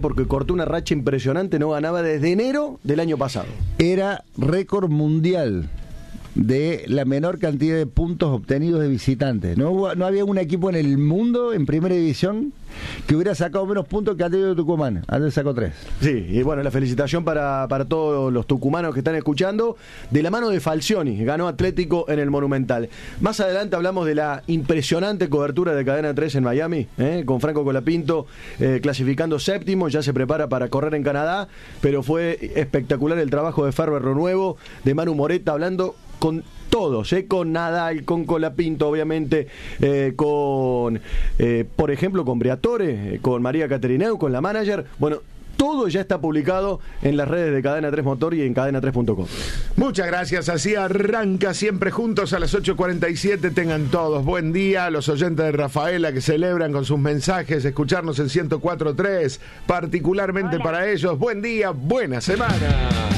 porque cortó una racha impresionante, no ganaba desde enero del año pasado. Era récord mundial de la menor cantidad de puntos obtenidos de visitantes. No había un equipo en el mundo, en primera división, que hubiera sacado menos puntos que Atlético de Tucumán. Antes sacó 3. Sí, y bueno, la felicitación para todos los tucumanos que están escuchando. De la mano de Falcioni, ganó Atlético en el Monumental. Más adelante hablamos de la impresionante cobertura de Cadena 3 en Miami, con Franco Colapinto clasificando séptimo, ya se prepara para correr en Canadá, pero fue espectacular el trabajo de Ferber Nuevo, de Manu Moreta, hablando con todos, con Nadal, con Colapinto, obviamente, por ejemplo, con Briatore, con María Caterineu, con la manager. Bueno, todo ya está publicado en las redes de Cadena 3 Motor y en cadena3.com. Muchas gracias, así arranca Siempre Juntos a las 8:47. Tengan todos buen día. Los oyentes de Rafaela que celebran con sus mensajes escucharnos en 104.3, particularmente para ellos. Buen día, buena semana.